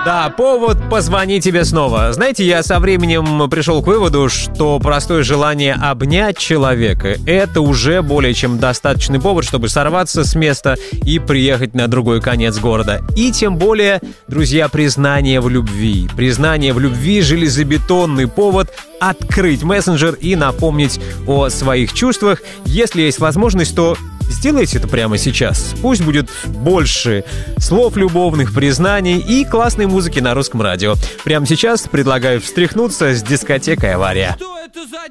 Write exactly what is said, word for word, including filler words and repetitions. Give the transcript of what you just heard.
Да, повод позвонить тебе снова. Знаете, я со временем пришел к выводу, что простое желание обнять человека — это уже более чем достаточный повод, чтобы сорваться с места и приехать на другой конец города. И тем более, друзья, признание в любви. Признание в любви — железобетонный повод открыть мессенджер и напомнить о своих чувствах. Если есть возможность, то сделайте это прямо сейчас. Пусть будет больше слов любовных, признаний и классной музыки на русском радио. Прямо сейчас предлагаю встряхнуться с дискотекой «Авария».